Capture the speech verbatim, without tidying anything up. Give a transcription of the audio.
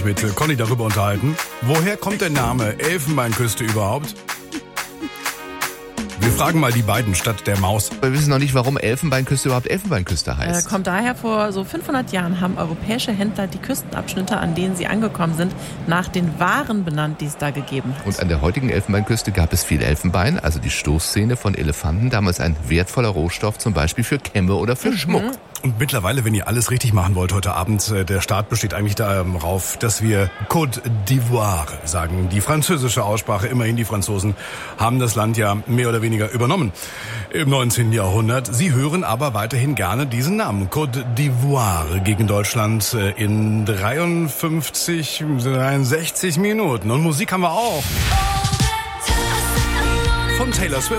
Mit Conny darüber unterhalten. Woher kommt der Name Elfenbeinküste überhaupt? Wir fragen mal die beiden statt der Maus. Wir wissen noch nicht, warum Elfenbeinküste überhaupt Elfenbeinküste heißt. Äh, kommt daher, vor so fünfhundert Jahren haben europäische Händler die Küstenabschnitte, an denen sie angekommen sind, nach den Waren benannt, die es da gegeben hat. Und an der heutigen Elfenbeinküste gab es viel Elfenbein, also die Stoßzähne von Elefanten, damals ein wertvoller Rohstoff, zum Beispiel für Kämme oder für mhm. Schmuck. Und mittlerweile, wenn ihr alles richtig machen wollt heute Abend, der Start besteht eigentlich darauf, dass wir Côte d'Ivoire sagen. Die französische Aussprache, immerhin die Franzosen haben das Land ja mehr oder weniger übernommen im neunzehnten Jahrhundert. Sie hören aber weiterhin gerne diesen Namen, Côte d'Ivoire, gegen Deutschland in dreiundfünfzig, dreiundsechzig Minuten. Und Musik haben wir auch. Von Taylor Swift.